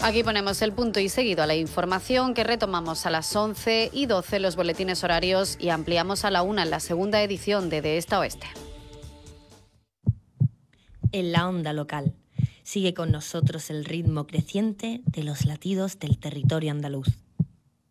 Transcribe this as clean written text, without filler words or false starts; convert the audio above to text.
Aquí ponemos el punto y seguido a la información que retomamos a las 11:12 los boletines horarios y ampliamos a la 1 en la segunda edición de Esta Oeste. En la onda local, sigue con nosotros el ritmo creciente de los latidos del territorio andaluz.